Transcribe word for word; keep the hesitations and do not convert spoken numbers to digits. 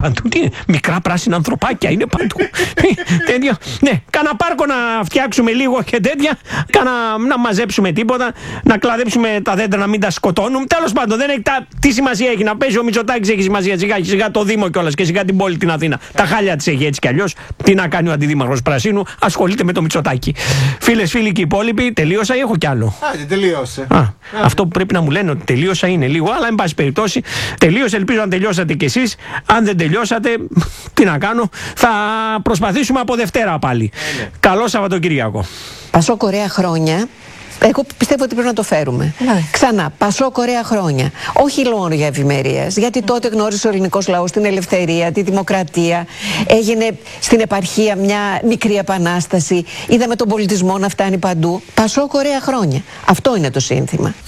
παντού. Τι είναι, μικρά πράσινα ανθρωπάκια είναι παντού. Τέτοιο. Ναι, κάνα πάρκο να φτιάξουμε λίγο και τέτοια. Κάνα, να μαζέψουμε τίποτα. Να κλαδέψουμε τα δέντρα να μην τα σκοτώνουμε. Τέλος πάντων, δεν έχει τα, τι σημασία έχει να παίζει ο Μητσοτάκης, έχει σημασία σιγά, σιγά το Δήμο κιόλας και σιγά την πόλη την Αθήνα. Τα χάλια της έχει έτσι κι αλλιώς. Τι να κάνει ο αντιδήμαρχος Πρασίνου, ασχολείται με το Μητσοτάκη. Φίλες, φίλοι και οι υπόλοιποι, τελείωσα ή έχω κι άλλο? Α, δεν τελείωσε. Α, Α, αυτό που πρέπει να μου λένε ότι τελείωσα είναι λίγο, αλλά εν πάση περιπτώσει τελείωσε. Ελπίζω να τελειώσατε κι εσείς. Αν δεν τελειώσατε, τι να κάνω, θα προσπαθήσουμε από Δευτέρα πάλι. Ε, ναι. Καλό Σαββατοκύριακο. Πασόκ ωραία χρόνια. Εγώ πιστεύω ότι πρέπει να το φέρουμε. Ναι. Ξανά, Πασόκ ωραία χρόνια. Όχι λόγω για ευημερίας, γιατί τότε γνώρισε ο ελληνικός λαός την ελευθερία, τη δημοκρατία. Έγινε στην επαρχία μια μικρή επανάσταση. Είδαμε τον πολιτισμό να φτάνει παντού. Πασόκ ωραία χρόνια. Αυτό είναι το σύνθημα.